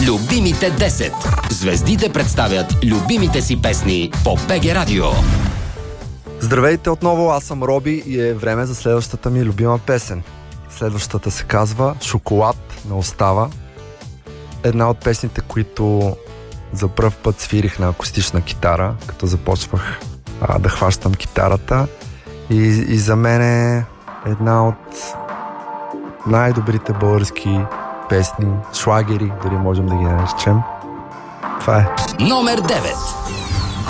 Любимите 10. Звездите представят любимите си песни по БГ Радио. Здравейте отново, аз съм Роби и е време за следващата ми любима песен. Следващата се казва "Шоколад на остава". Една от песните, които за пръв път свирих на акустична китара, като започвах да хващам китарата. И за мен е една от най-добрите български песни, шлагери, дори можем да ги наречем. Това е. Номер 9.